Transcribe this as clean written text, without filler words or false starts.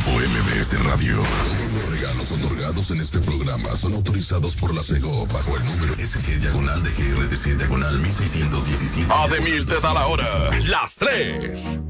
Grupo MBS Radio. Todos los regalos otorgados en este programa son autorizados por la SEGO bajo el número SG/DGRTC/1617. Ademil te da la hora. Las 3.